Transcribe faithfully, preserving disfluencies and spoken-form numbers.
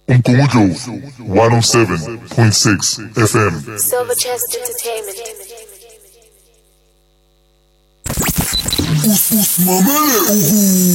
Unkujo one oh seven point six F M. Silver Chest Entertainment. Us, us, mamele, uhu.